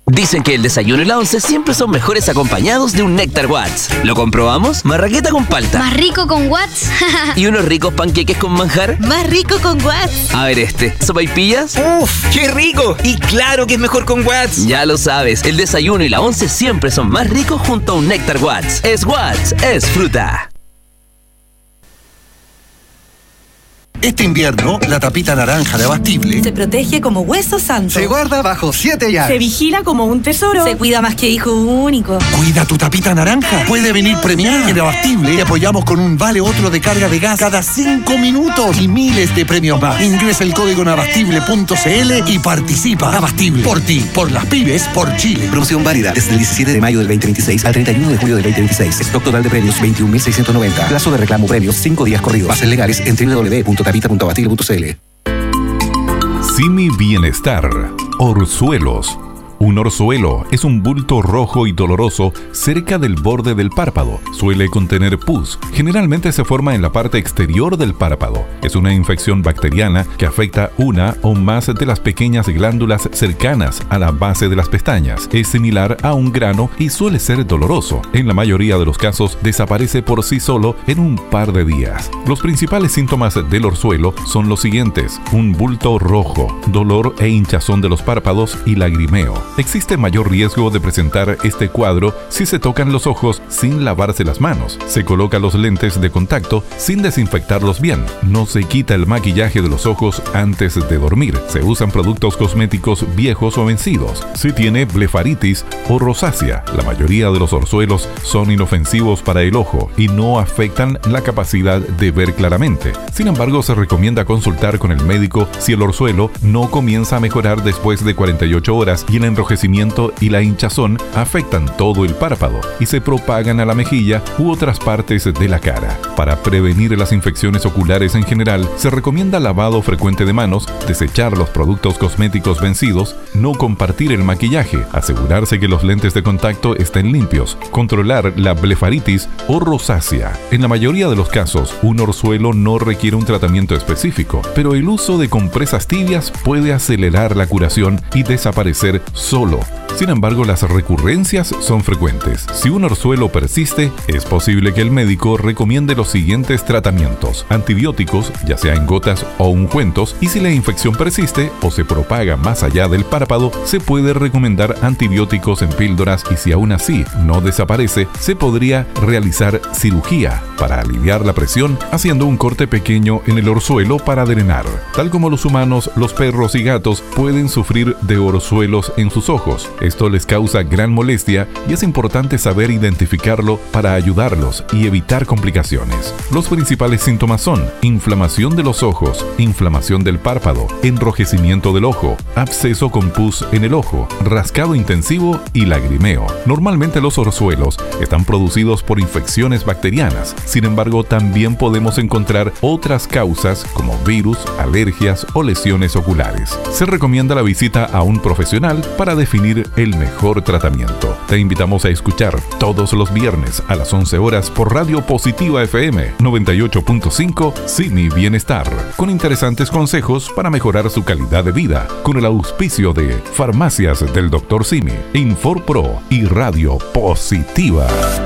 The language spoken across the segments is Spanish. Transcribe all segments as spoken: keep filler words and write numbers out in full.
Dicen que el desayuno y la once siempre son mejores acompañados de un Néctar Watts. ¿Lo comprobamos? Marraqueta con palta. ¿Más rico con Watts? ¿Y unos ricos panqueques con manjar? Más rico con Watts. A ver este, ¿sopaipillas? ¡Uf! ¡Qué rico! Y claro que es mejor con Watts. Ya lo sabes, el desayuno y la once siempre son más ricos junto a un Néctar Watts. Es Watts, es fruta. Este invierno, la tapita naranja de Abastible se protege como hueso santo. se guarda bajo siete llaves. Se vigila como un tesoro. Se cuida más que hijo único. Cuida tu tapita naranja. Puede venir premiada. En Abastible te apoyamos con un vale otro de carga de gas cada cinco minutos y miles de premios más. Ingresa el código en abastible punto c l y participa. Abastible. Por ti, por las pymes, por Chile. Promoción válida desde el diecisiete de mayo del veinte veintiséis al treinta y uno de julio del veinte veintiséis. Stock total de premios veintiún mil seiscientos noventa. Plazo de reclamo premios cinco días corridos. Bases legales en doble u doble u doble u punto tapita punto abastible punto c l. Simi Bienestar. Orzuelos. Un orzuelo es un bulto rojo y doloroso cerca del borde del párpado. Suele contener pus. Generalmente se forma en la parte exterior del párpado. Es una infección bacteriana que afecta una o más de las pequeñas glándulas cercanas a la base de las pestañas. Es similar a un grano y suele ser doloroso. En la mayoría de los casos desaparece por sí solo en un par de días. Los principales síntomas del orzuelo son los siguientes: un bulto rojo, dolor e hinchazón de los párpados y lagrimeo. Existe mayor riesgo de presentar este cuadro si se tocan los ojos sin lavarse las manos, se colocan los lentes de contacto sin desinfectarlos bien, no se quita el maquillaje de los ojos antes de dormir, se usan productos cosméticos viejos o vencidos, se tiene blefaritis o rosácea. La mayoría de los orzuelos son inofensivos para el ojo y no afectan la capacidad de ver claramente. Sin embargo, se recomienda consultar con el médico si el orzuelo no comienza a mejorar después de cuarenta y ocho horas y el enrojecimiento y la hinchazón afectan todo el párpado y se propagan a la mejilla u otras partes de la cara. Para prevenir las infecciones oculares en general, se recomienda lavado frecuente de manos, desechar los productos cosméticos vencidos, no compartir el maquillaje, asegurarse que los lentes de contacto estén limpios, controlar la blefaritis o rosácea. En la mayoría de los casos, un orzuelo no requiere un tratamiento específico, pero el uso de compresas tibias puede acelerar la curación y desaparecer solo. Sin embargo, las recurrencias son frecuentes. Si un orzuelo persiste, es posible que el médico recomiende los siguientes tratamientos: antibióticos, ya sea en gotas o ungüentos, y si la infección persiste o se propaga más allá del párpado, se puede recomendar antibióticos en píldoras, y si aún así no desaparece, se podría realizar cirugía para aliviar la presión, haciendo un corte pequeño en el orzuelo para drenar. Tal como los humanos, los perros y gatos pueden sufrir de orzuelos en sus ojos. Esto les causa gran molestia y es importante saber identificarlo para ayudarlos y evitar complicaciones. Los principales síntomas son inflamación de los ojos, inflamación del párpado, enrojecimiento del ojo, absceso con pus en el ojo, rascado intensivo y lagrimeo. Normalmente los orzuelos están producidos por infecciones bacterianas. Sin embargo, también podemos encontrar otras causas como virus, alergias o lesiones oculares. Se recomienda la visita a un profesional para definir el mejor tratamiento. Te invitamos a escuchar todos los viernes a las once horas por Radio Positiva F M noventa y ocho punto cinco Simi Bienestar, con interesantes consejos para mejorar su calidad de vida, con el auspicio de Farmacias del doctor Simi, Infor-Pro y Radio Positiva.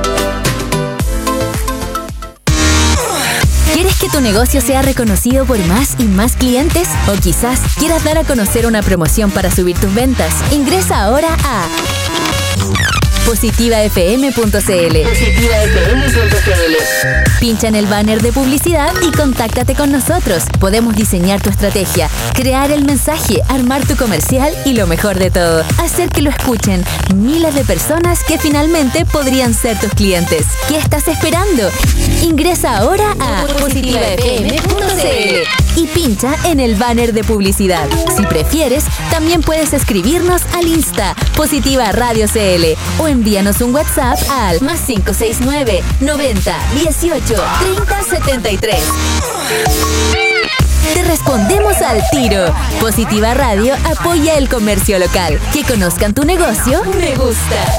¿Quieres que tu negocio sea reconocido por más y más clientes? ¿O quizás quieras dar a conocer una promoción para subir tus ventas? Ingresa ahora a positiva f m punto c l. positiva f m punto c l. Pincha en el banner de publicidad y contáctate con nosotros. Podemos diseñar tu estrategia, crear el mensaje, armar tu comercial y lo mejor de todo, hacer que lo escuchen miles de personas que finalmente podrían ser tus clientes. ¿Qué estás esperando? Ingresa ahora a positiva f m punto c l y pincha en el banner de publicidad. Si prefieres, también puedes escribirnos al Insta Positiva Radio C L o envíanos un WhatsApp al más cinco seis nueve, noventa, dieciocho, treinta, setenta y tres. Te respondemos al tiro. Positiva Radio apoya el comercio local. Que conozcan tu negocio, me gusta.